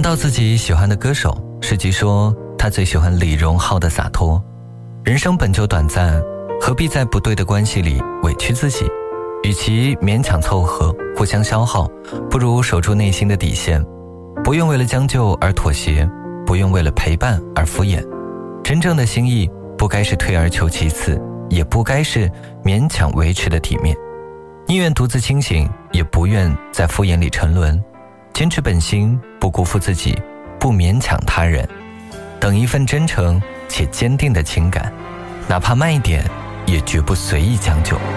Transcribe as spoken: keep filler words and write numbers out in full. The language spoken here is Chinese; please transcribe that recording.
到自己喜欢的歌手，世纪说他最喜欢李荣浩的洒脱。人生本就短暂，何必在不对的关系里委屈自己？与其勉强凑合，互相消耗，不如守住内心的底线，不用为了将就而妥协，不用为了陪伴而敷衍。真正的心意不该是退而求其次，也不该是勉强维持的体面。宁愿独自清醒，也不愿在敷衍里沉沦。坚持本心，不辜负自己，不勉强他人，等一份真诚且坚定的情感，哪怕慢一点，也绝不随意将就。